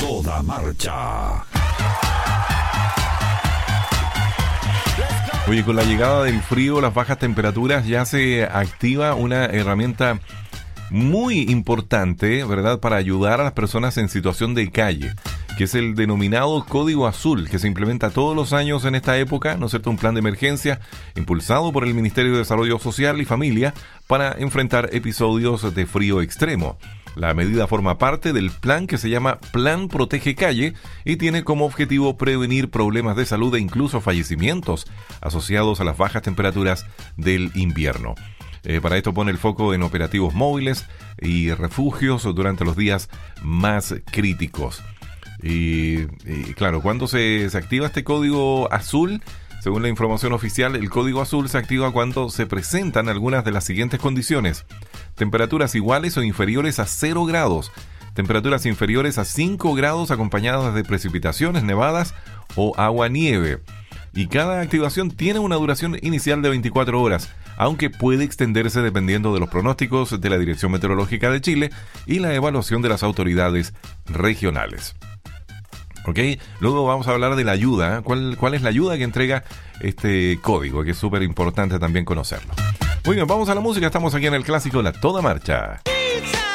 toda marcha. Oye, con la llegada del frío, las bajas temperaturas, ya se activa una herramienta muy importante, ¿verdad?, para ayudar a las personas en situación de calle, que es el denominado Código Azul, que se implementa todos los años en esta época, ¿no es cierto?, un plan de emergencia impulsado por el Ministerio de Desarrollo Social y Familia para enfrentar episodios de frío extremo. La medida forma parte del plan que se llama Plan Protege Calle y tiene como objetivo prevenir problemas de salud e incluso fallecimientos asociados a las bajas temperaturas del invierno. Para esto pone el foco en operativos móviles y refugios durante los días más críticos. Y claro, cuando se activa este código azul, según la información oficial, el código azul se activa cuando se presentan algunas de las siguientes condiciones: temperaturas iguales o inferiores a 0 grados, temperaturas inferiores a 5 grados acompañadas de precipitaciones, nevadas o agua-nieve. Y cada activación tiene una duración inicial de 24 horas, aunque puede extenderse dependiendo de los pronósticos de la Dirección Meteorológica de Chile y la evaluación de las autoridades regionales. ¿Ok? Luego vamos a hablar de la ayuda. ¿Cuál es la ayuda que entrega este código? Que es súper importante también conocerlo. Muy bien, vamos a la música. Estamos aquí en el clásico La Toda Marcha.